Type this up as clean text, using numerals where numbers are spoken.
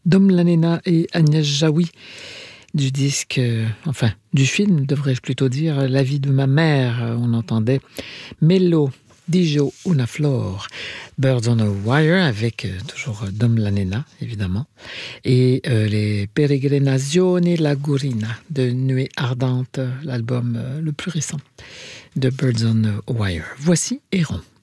Dom Lanena et Agnès Jaoui du disque, du film, devrais-je plutôt dire, La vie de ma mère. On entendait Mello, Dijo, Una Flor, Birds on a Wire, avec toujours Dom Lanena, évidemment, et les Peregrinazioni Lagurina de Nuée Ardente, l'album le plus récent de Birds on a Wire. Voici Héron.